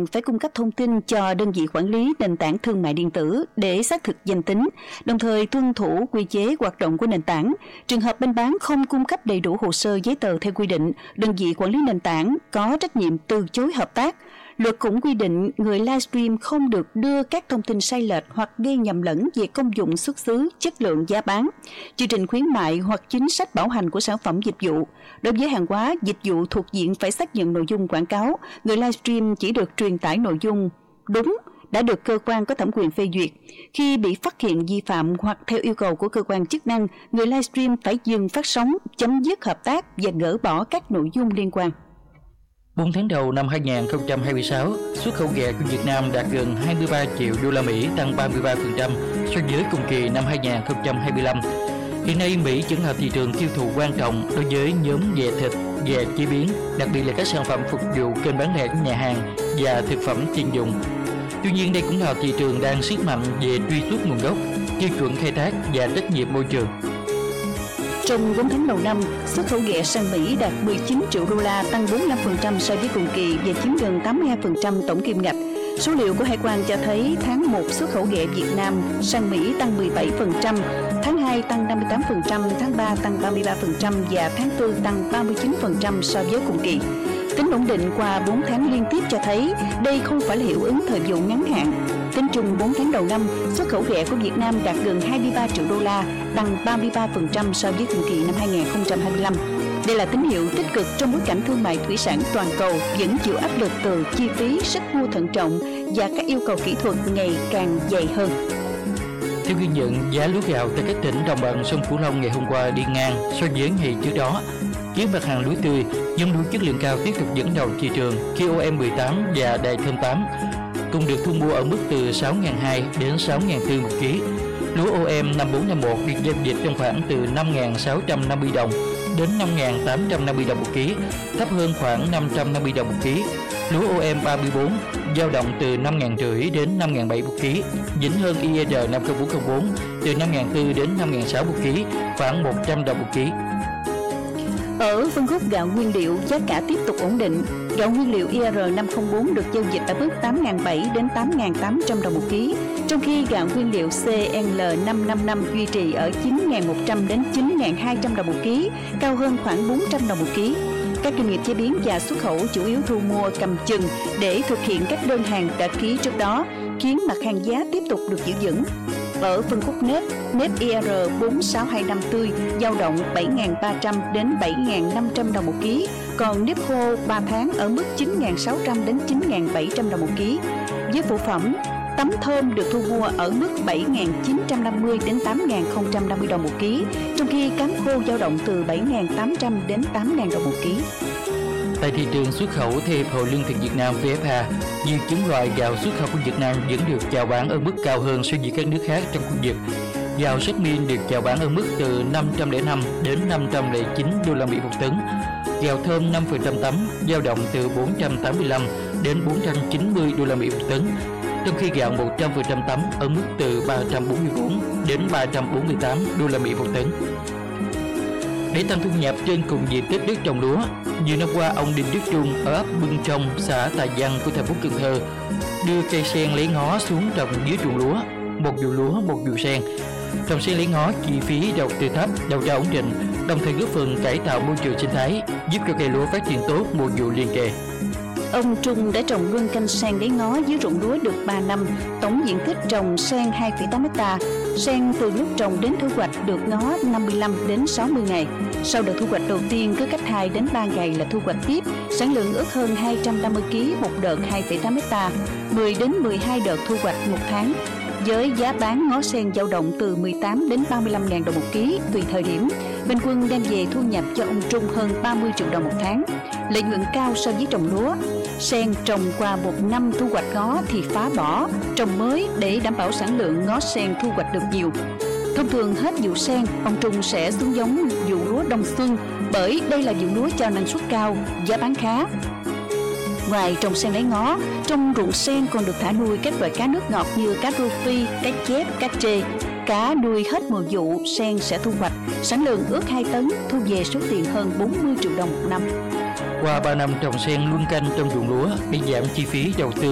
hàng phải cung cấp thông tin cho đơn vị quản lý nền tảng thương mại điện tử để xác thực danh tính, đồng thời tuân thủ quy chế hoạt động của nền tảng. Trường hợp bên bán không cung cấp đầy đủ hồ sơ giấy tờ theo quy định, đơn vị quản lý nền tảng có trách nhiệm từ chối hợp tác. Luật cũng quy định người livestream không được đưa các thông tin sai lệch hoặc gây nhầm lẫn về công dụng, xuất xứ, chất lượng, giá bán, chương trình khuyến mại hoặc chính sách bảo hành của sản phẩm dịch vụ. Đối với hàng hóa, dịch vụ thuộc diện phải xác nhận nội dung quảng cáo, người livestream chỉ được truyền tải nội dung đúng đã được cơ quan có thẩm quyền phê duyệt. Khi bị phát hiện vi phạm hoặc theo yêu cầu của cơ quan chức năng, người livestream phải dừng phát sóng, chấm dứt hợp tác và gỡ bỏ các nội dung liên quan. 4 tháng đầu năm 2026, xuất khẩu gẹ của Việt Nam đạt gần 23 triệu đô la Mỹ, tăng 33% so với cùng kỳ năm 2025. Hiện nay, Mỹ vẫn là thị trường tiêu thụ quan trọng đối với nhóm gẹ thịt, gẹ chế biến, đặc biệt là các sản phẩm phục vụ kênh bán lẻ của nhà hàng và thực phẩm chuyên dụng. Tuy nhiên, đây cũng là thị trường đang siết mạnh về truy xuất nguồn gốc, tiêu chuẩn khai thác và trách nhiệm môi trường. Trong 4 tháng đầu năm, xuất khẩu gẹ sang Mỹ đạt 19 triệu đô la, tăng 45% so với cùng kỳ và chiếm gần 82% tổng kim ngạch. Số liệu của Hải quan cho thấy tháng 1 xuất khẩu gẹ Việt Nam sang Mỹ tăng 17%, tháng 2 tăng 58%, tháng 3 tăng 33% và tháng 4 tăng 39% so với cùng kỳ. Tính ổn định qua 4 tháng liên tiếp cho thấy đây không phải là hiệu ứng thời vụ ngắn hạn. Tính chung 4 tháng đầu năm, xuất khẩu gẹ của Việt Nam đạt gần 23 triệu đô la, tăng 33% so với cùng kỳ năm 2025. Đây là tín hiệu tích cực trong bối cảnh thương mại thủy sản toàn cầu vẫn chịu áp lực từ chi phí, sức mua thận trọng và các yêu cầu kỹ thuật ngày càng dày hơn. Theo ghi nhận, giá lúa gạo tại các tỉnh đồng bằng sông Cửu Long ngày hôm qua đi ngang so với ngày trước đó. Với mặt hàng lúa tươi, giống lúa chất lượng cao tiếp tục dẫn đầu thị trường khi OM 18 và Đài Thơm 8 cùng được thu mua ở mức từ 6.200 đến 6.400 một ký. Lúa OM 5451 được giao dịch trong khoảng từ 5.650 đồng đến 5.850 đồng một ký, thấp hơn khoảng 550 đồng một ký. Lúa OM 34 dao động từ 5.500 đến 5.700 một ký, nhỉnh hơn IR 50404 từ 5.400 đến 5.600 một ký, khoảng 100 đồng một ký. Ở phân khúc gạo nguyên liệu, giá cả tiếp tục ổn định. Gạo nguyên liệu IR504 được giao dịch ở mức 8.700 đến 8.800 đồng một ký, trong khi gạo nguyên liệu CL555 duy trì ở 9.100 đến 9.200 đồng một ký, cao hơn khoảng 400 đồng một ký. Các doanh nghiệp chế biến và xuất khẩu chủ yếu thu mua cầm chừng để thực hiện các đơn hàng đã ký trước đó, khiến mặt hàng giá tiếp tục được giữ vững. Ở phân khúc nếp IR4625 tươi dao động 7.300 đến 7.500 đồng một ký, còn nếp khô 3 tháng ở mức 9.600 đến 9.700 đồng một ký. Với phụ phẩm, tấm thơm được thu mua ở mức 7.950 đến 8.050 đồng một ký, trong khi cám khô dao động từ 7.800 đến 8.000 đồng một ký. Tại thị trường xuất khẩu, theo Hiệp hội Lương thực Việt Nam VFA, nhiều chủng loại gạo xuất khẩu của Việt Nam vẫn được chào bán ở mức cao hơn so với các nước khác trong khu vực. Gạo Jasmine được chào bán ở mức từ 505 đến 509 đô la Mỹ một tấn. Gạo thơm 5% tấm dao động từ 485 đến 490 đô la Mỹ một tấn, trong khi gạo 100% tấm ở mức từ 344 đến 348 đô la Mỹ một tấn. Để tăng thu nhập trên cùng diện tích đất trồng lúa, nhiều năm qua ông Đinh Đức Trung ở ấp Bưng Trong, xã Tài Văn của thành phố Cần Thơ đưa cây sen lấy ngó xuống trồng dưới ruộng lúa, một vụ lúa một vụ sen. Trồng sen lấy ngó chi phí đầu tư thấp, đầu ra ổn định, đồng thời góp phần cải tạo môi trường sinh thái, giúp cho cây lúa phát triển tốt mùa vụ liền kề. Ông Trung đã trồng luân canh sen lấy ngó dưới ruộng lúa được 3 năm, tổng diện tích trồng sen 2,8 ha. Sen từ lúc trồng đến thu hoạch được ngó 55 đến 60 ngày. Sau đợt thu hoạch đầu tiên cứ cách 2 đến 3 ngày là thu hoạch tiếp, sản lượng ước hơn 250 kg một đợt 2,8 ha, 10 đến 12 đợt thu hoạch một tháng. Với giá bán ngó sen dao động từ 18 đến 35.000 đồng một ký tùy thời điểm, bình quân đem về thu nhập cho ông Trung hơn 30 triệu đồng một tháng. Lợi nhuận cao so với trồng lúa. Sen trồng qua một năm thu hoạch ngó thì phá bỏ, trồng mới để đảm bảo sản lượng ngó sen thu hoạch được nhiều. Thông thường hết vụ sen, ông Trung sẽ xuống giống vụ lúa đông xuân bởi đây là vụ lúa cho năng suất cao, giá bán khá. Ngoài trồng sen lấy ngó, trong ruộng sen còn được thả nuôi các loại cá nước ngọt như cá rô phi, cá chép, cá trê. Cá nuôi hết mùa vụ, sen sẽ thu hoạch, sản lượng ước 2 tấn, thu về số tiền hơn 40 triệu đồng một năm. Qua 3 năm trồng sen luân canh trong ruộng lúa để giảm chi phí đầu tư